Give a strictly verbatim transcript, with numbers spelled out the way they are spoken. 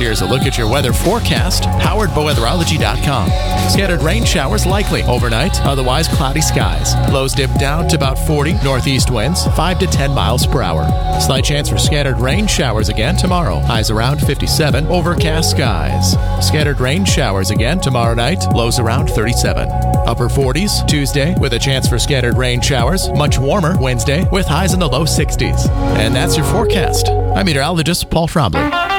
Here's a look at your weather forecast, powered by weatherology dot com. Scattered rain showers likely overnight, otherwise cloudy skies. Lows dip down to about forty, northeast winds, five to ten miles per hour. Slight chance for scattered rain showers again tomorrow. Highs around fifty-seven, overcast skies. Scattered rain showers again tomorrow night, lows around thirty-seven. Upper forties Tuesday with a chance for scattered rain showers. Much warmer Wednesday with highs in the low sixties. And that's your forecast. I'm meteorologist Paul Trombley.